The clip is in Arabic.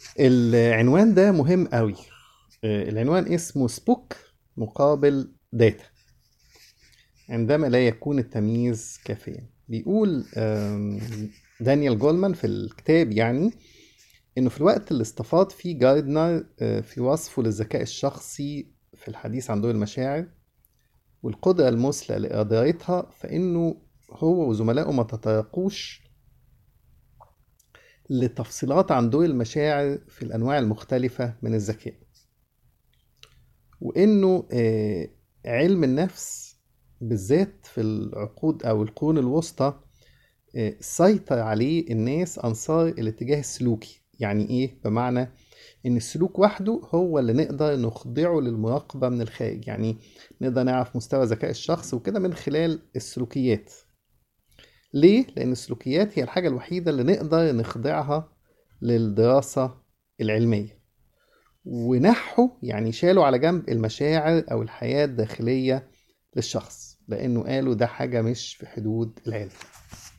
العنوان ده مهم قوي. العنوان اسمه سبوك مقابل داتا عندما لا يكون التمييز كافيا. بيقول دانيال جولمان في الكتاب يعني انه في الوقت اللي استفاض فيه جاردنر في وصفه للذكاء الشخصي في الحديث عن دور المشاعر والقدرة المثلى لإدارتها، فإنه هو وزملائه ما تطرقوش لتفصيلات عن دور المشاعر في الأنواع المختلفة من الذكاء، وإنه علم النفس بالذات في العقود أو القرون الوسطى سيطر عليه الناس أنصار الاتجاه السلوكي. يعني إيه؟ بمعنى إن السلوك وحده هو اللي نقدر نخضعه للمراقبة من الخارج، يعني نقدر نعرف مستوى ذكاء الشخص وكده من خلال السلوكيات. ليه؟ لأن السلوكيات هي الحاجة الوحيدة اللي نقدر نخضعها للدراسة العلمية، ونحوا يعني شالوا على جنب المشاعر أو الحياة الداخلية للشخص، لأنه قالوا ده حاجة مش في حدود العلم.